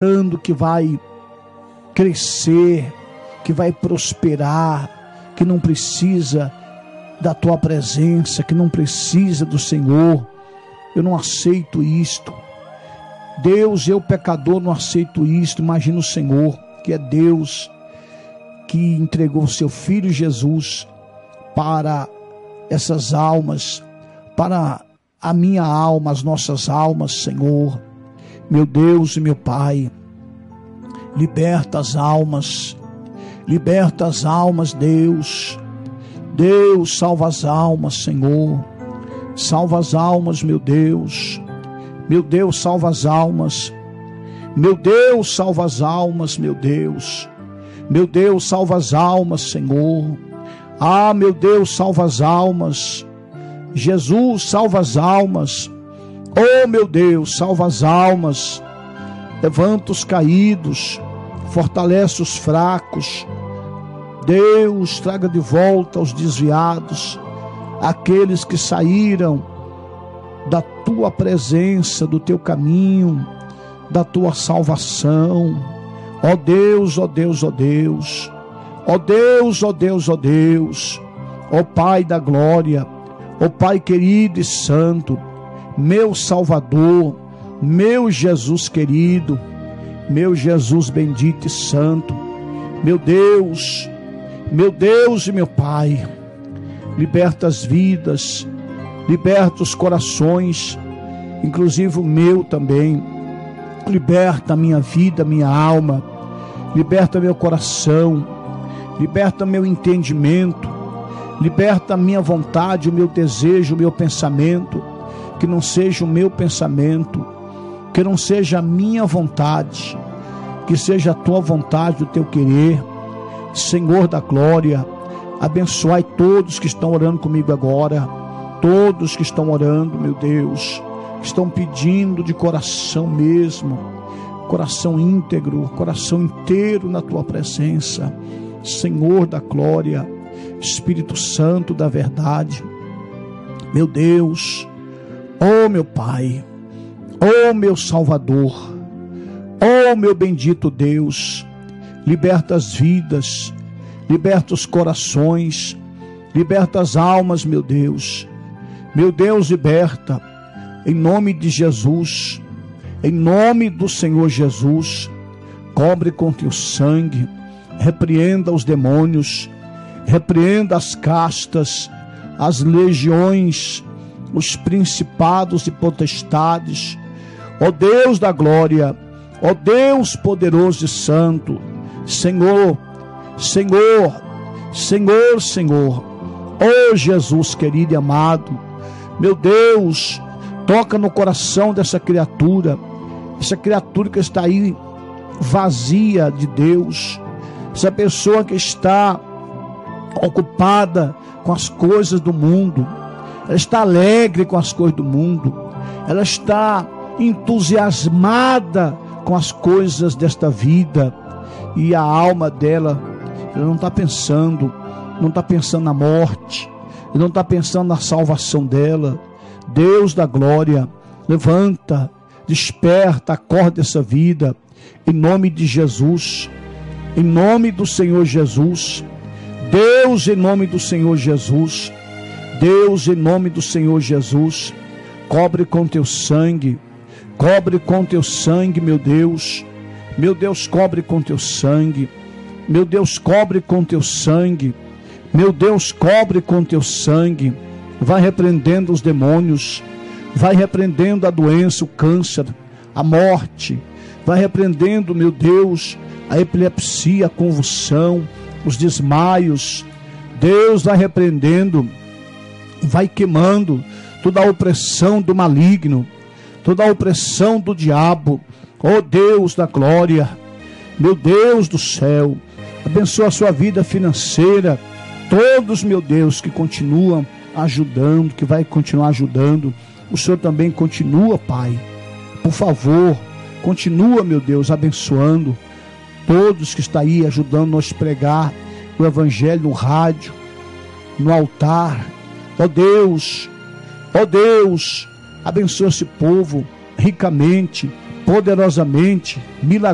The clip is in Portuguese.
que vai crescer, que vai prosperar, que não precisa da tua presença, que não precisa do Senhor. Eu não aceito isto. Deus, eu pecador não aceito isto. Imagina o Senhor, que é Deus, que entregou o seu Filho Jesus para essas almas, para a minha alma, as nossas almas, Senhor. Meu Deus e meu Pai, liberta as almas, Deus. Deus, salva as almas, Senhor. Salva as almas, meu Deus. Meu Deus, salva as almas. Meu Deus, salva as almas, meu Deus. Meu Deus, salva as almas, Senhor. Ah, meu Deus, salva as almas. Jesus, salva as almas. Oh, meu Deus, salva as almas. Levanta os caídos, fortalece os fracos. Deus, traga de volta os desviados, aqueles que saíram da tua presença, do teu caminho, da tua salvação. Ó Deus, ó Deus, ó Deus. Ó Deus, ó Deus, ó Deus. Ó Pai da glória, ó Pai querido e santo, meu Salvador, meu Jesus querido, meu Jesus bendito e santo, meu Deus e meu Pai, liberta as vidas, liberta os corações, inclusive o meu também. Liberta a minha vida, minha alma, liberta meu coração, liberta meu entendimento, liberta a minha vontade, o meu desejo, o meu pensamento. Que não seja o meu pensamento, que não seja a minha vontade, que seja a tua vontade, o teu querer. Senhor da glória, abençoai todos que estão orando comigo agora, todos que estão orando, meu Deus, estão pedindo de coração mesmo, coração íntegro, coração inteiro na tua presença. Senhor da glória, Espírito Santo da verdade, meu Deus, oh meu Pai, oh meu Salvador, oh meu bendito Deus, liberta as vidas, liberta os corações, liberta as almas, meu Deus, liberta, em nome de Jesus, em nome do Senhor Jesus. Cobre com teu sangue, repreenda os demônios, repreenda as castas, as legiões, os principados e potestades. Ó Deus da glória, ó Deus poderoso e santo, Senhor, ó Jesus querido e amado, meu Deus, toca no coração dessa criatura, essa criatura que está aí vazia de Deus, essa pessoa que está ocupada com as coisas do mundo, ela está alegre com as coisas do mundo, ela está entusiasmada com as coisas desta vida, e a alma dela, ela não está pensando na morte, não está pensando na salvação dela. Deus da glória, levanta, desperta, acorda essa vida, em nome de Jesus, em nome do Senhor Jesus. Deus, em nome do Senhor Jesus, Deus, em nome do Senhor Jesus, cobre com teu sangue, meu Deus, cobre com teu sangue, meu Deus, cobre com teu sangue, meu Deus, cobre com teu sangue. Vai repreendendo os demônios, vai repreendendo a doença, o câncer, a morte, vai repreendendo, meu Deus, a epilepsia, a convulsão, os desmaios. Deus vai repreendendo, vai queimando toda a opressão do maligno, toda a opressão do diabo. Ó Deus da glória, meu Deus do céu, abençoa a sua vida financeira, todos, meu Deus, que continuam ajudando, que vai continuar ajudando. O Senhor também continua, Pai, por favor, continua, meu Deus, abençoando todos que estão aí ajudando nós a pregar o Evangelho no rádio, no altar. Ó Deus, abençoa esse povo ricamente, poderosamente, milagrosamente.